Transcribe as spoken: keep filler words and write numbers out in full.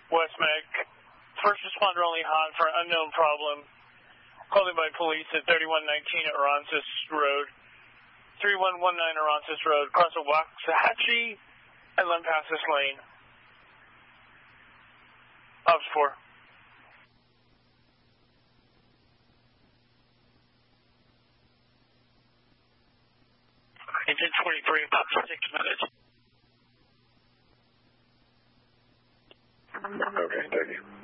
West Mac. First responder only hot for unknown problem. Called in by police at thirty-one nineteen at Aransas Road. three one one nine Aransas Road. Cross of Waxahachie and Lampasas Lane. Ops four. Engine twenty-three, about six minutes. Okay, thank you.